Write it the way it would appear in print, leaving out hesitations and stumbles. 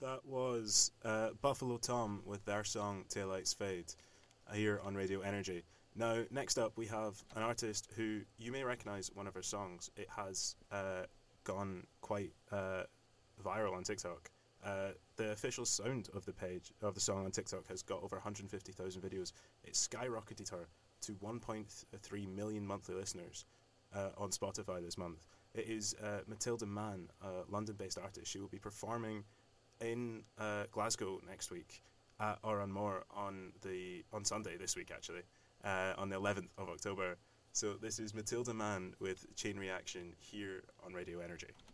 That was Buffalo Tom with their song Taillights Fade here on Radio Energy. Now, next up, we have an artist who you may recognise one of her songs. It has gone quite viral on TikTok. The official sound of the page of the song on TikTok has got over 150,000 videos. It skyrocketed her to 1.3 million monthly listeners on Spotify this month. It is Matilda Mann, a London-based artist. She will be performing in Glasgow next week at Oran Mor on Sunday this week, actually, on the 11th of October. So this is Matilda Mann with Chain Reaction here on Radio Energy.